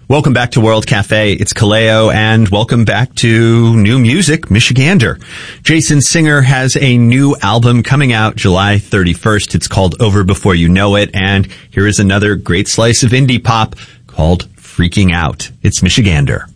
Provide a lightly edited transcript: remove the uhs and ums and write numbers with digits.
Welcome back to World Cafe. It's Kaleo, and welcome back to new music, Michigander. Jason Singer has a new album coming out July 31st. It's called Over Before You Know It, and here is another great slice of indie pop called Freaking Out. It's Michigander.